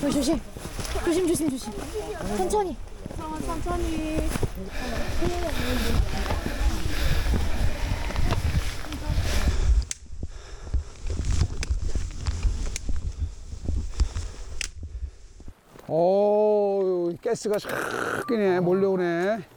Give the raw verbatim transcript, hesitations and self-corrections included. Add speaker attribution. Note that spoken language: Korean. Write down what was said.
Speaker 1: 조심. 조심, 조심, 조심. 천천히.
Speaker 2: 성아 천천히.
Speaker 3: 오, 가스가 샥 끼네, 몰려오네.